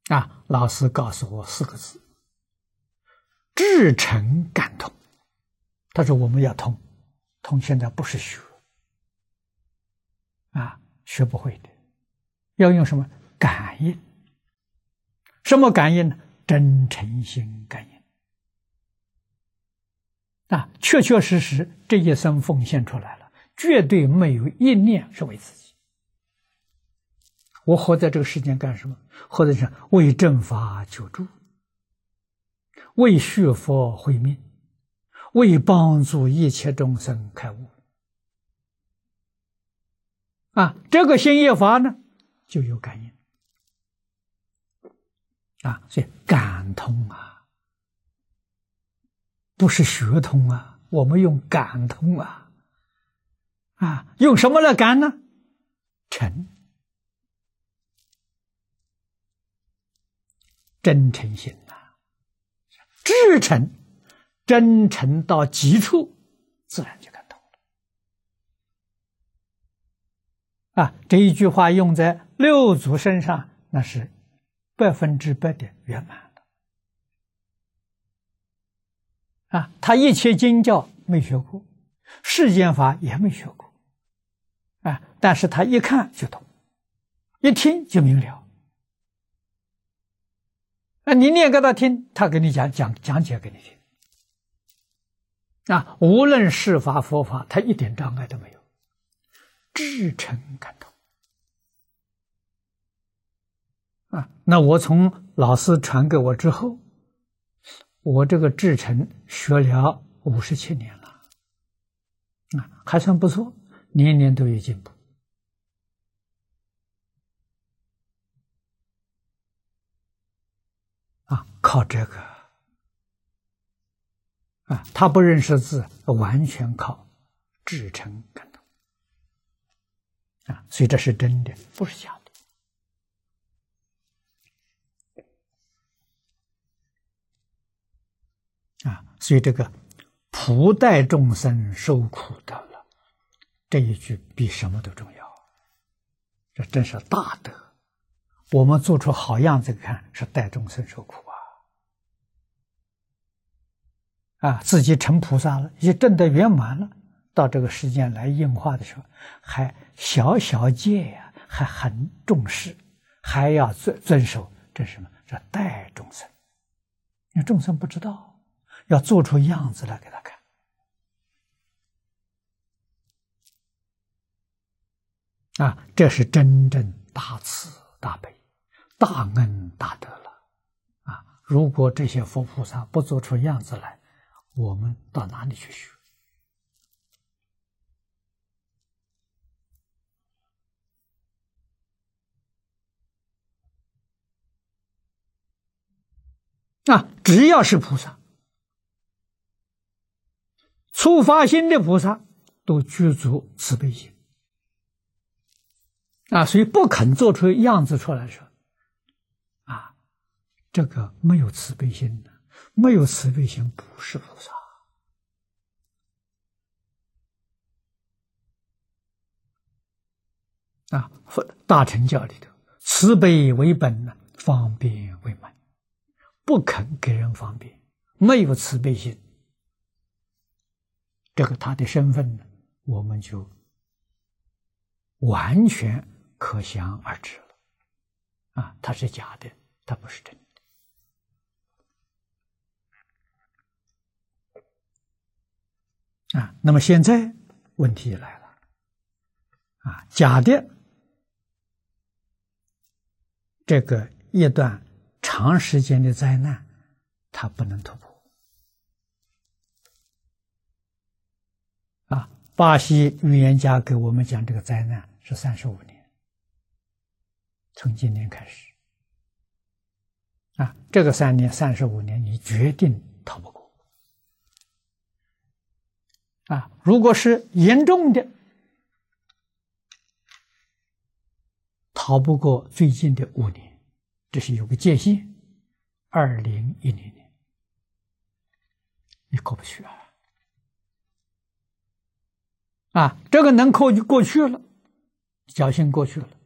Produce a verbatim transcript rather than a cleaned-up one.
啊，老师告诉我四个字：至诚感通。他说我们要通，通现在不是学，啊，学不会的，要用什么感应？什么感应呢？真诚心感应。啊，确确实实这一生奉献出来了，绝对没有一念是为自己。我活在这个世间干什么？活在这为正法求助，为续佛慧命，为帮助一切众生开悟。啊，这个心业法呢，就有感应。啊，所以感通啊，不是学通啊，我们用感通啊。啊，用什么来感呢？诚，真诚心啊，至诚，真诚到极处，自然就感通了。啊，这一句话用在六祖身上，那是百分之百的圆满了。啊，他一切经教没学过，世间法也没学过，啊，但是他一看就懂，一听就明了。啊，你念给他听，他给你讲讲讲解给你听。啊，无论是法佛法，他一点障碍都没有，至诚感通。啊，那我从老师传给我之后，我这个至诚学了五十七年了，啊，还算不错，年年都有进步。啊，靠这个啊，他不认识字，完全靠至诚感通啊，所以这是真的，不是假的啊。所以这个普代众生受苦得了，这一句比什么都重要，这真是大德。我们做出好样子看，是代众生受苦啊！啊，自己成菩萨了，也证得圆满了，到这个世间来应化的时候，还小小戒呀、啊，还很重视，还要遵遵守，这是什么？这代众生。因为众生不知道，要做出样子来给他看。啊，这是真正大慈大悲。大恩大德了啊！如果这些佛菩萨不做出样子来，我们到哪里去学？啊，只要是菩萨，初发心的菩萨都具足慈悲心啊，所以不肯做出样子出来的时候，啊，这个没有慈悲心的，没有慈悲心不是菩萨。啊，大乘教里头，慈悲为本呢，方便为门，不肯给人方便，没有慈悲心，这个他的身份呢，我们就完全可想而知了。啊，他是假的，他不是真的。啊，那么现在问题来了，啊，假的这个一段长时间的灾难，它不能突破。啊，巴西预言家给我们讲这个灾难是三十五年，从今年开始。啊，这个三年三十五年，你决定逃不过。啊，如果是严重的，逃不过最近的五年，这是有个界限，二零一零年，你过不去啊！啊，这个能过就过去了，侥幸过去了，